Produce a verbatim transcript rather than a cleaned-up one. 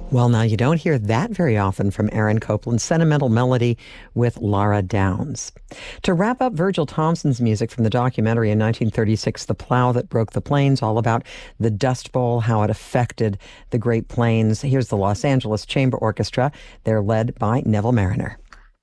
Well, now you don't hear that very often from Aaron Copland. Sentimental Melody with Laura Downs. To wrap up Virgil Thomson's music from the documentary in nineteen thirty-six, The Plow That Broke the Plains, all about the Dust Bowl, how it affected the Great Plains. Here's the Los Angeles Chamber Orchestra. They're led by Neville Mariner.